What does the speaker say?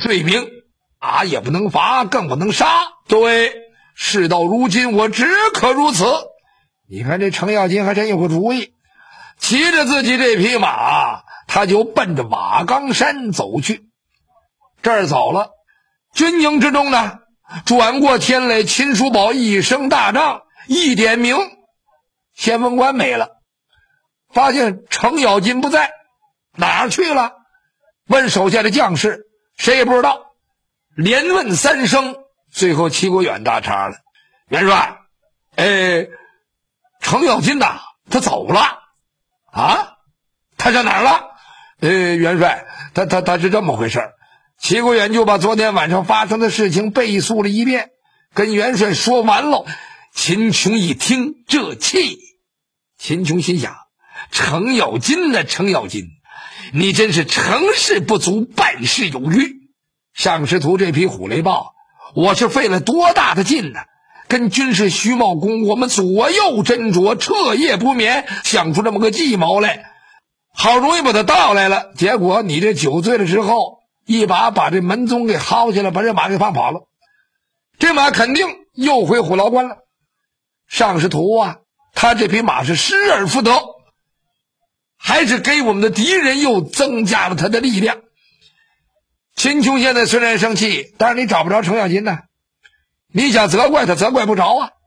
罪名，也不能罚，更不能杀。对，事到如今，我只可如此。你看这程咬金还真有个主意，骑着自己这匹马，他就奔着瓦岗山走去。这儿走了，军营之中呢，转过天来，秦叔宝一声大帐，一点名，先锋官没了，发现程咬金不在，哪儿去了？问手下的将士，谁也不知道，连问3声，最后齐国远打岔了。元帅，程咬金呐，他走了啊？他上哪儿了？元帅，他是这么回事。齐国远就把昨天晚上发生的事情背述了一遍，跟元帅说完了。秦琼一听，这气。秦琼心想，程咬金呢，程咬金，你真是成事不足，败事有余。上师徒这匹虎雷豹，我是费了多大的劲呢，跟军师徐茂公我们左右斟酌，彻夜不眠，想出这么个计谋来，好容易把他盗来了，结果你这酒醉了之后，一把把这门宗给薅下来，把这马给放跑了。这马肯定又回虎牢关了。上师徒他这匹马是失而复得，还是给我们的敌人又增加了他的力量。秦琼现在虽然生气，但是你找不着程咬金呢，你想责怪他责怪不着